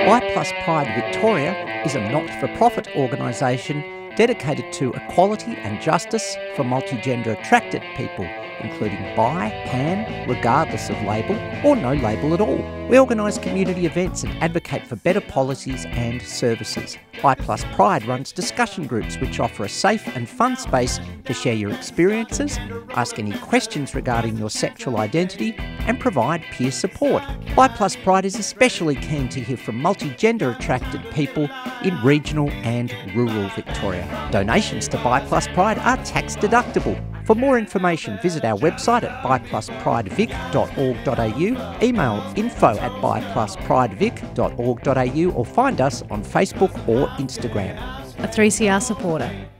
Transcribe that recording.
Bi Plus Pride Victoria is a not-for-profit organisation dedicated to equality and justice for multigender attracted people, including bi, pan, regardless of label or no label at all. We organise community events and advocate for better policies and services. Bi Plus Pride runs discussion groups which offer a safe and fun space to share your experiences, ask any questions regarding your sexual identity and provide peer support. Bi Plus Pride is especially keen to hear from multigender attracted people in regional and rural Victoria. Donations to Bi Plus Pride are tax deductible. For more information, visit our website at bipluspridevic.org.au, email info@bipluspridevic.org.au or find us on Facebook or Instagram. A 3CR supporter.